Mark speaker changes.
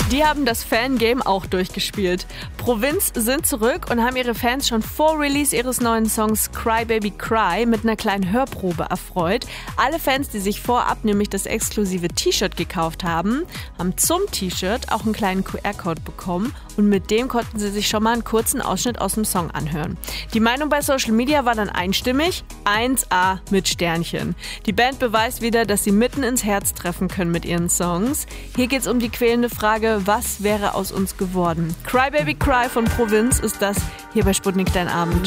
Speaker 1: Die haben das Fangame auch durchgespielt. Provinz sind zurück und haben ihre Fans schon vor Release ihres neuen Songs Cry Baby Cry mit einer kleinen Hörprobe erfreut. Alle Fans, die sich vorab nämlich das exklusive T-Shirt gekauft haben, haben zum T-Shirt auch einen kleinen QR-Code bekommen und mit dem konnten sie sich schon mal einen kurzen Ausschnitt aus dem Song anhören. Die Meinung bei Social Media war dann einstimmig, 1A mit Sternchen. Die Band beweist wieder, dass sie mitten ins Herz treffen können mit ihren Songs. Hier geht's um die quälende Frage, was wäre aus uns geworden? Cry Baby Cry von Provinz ist das hier bei Sputnik Dein Abend.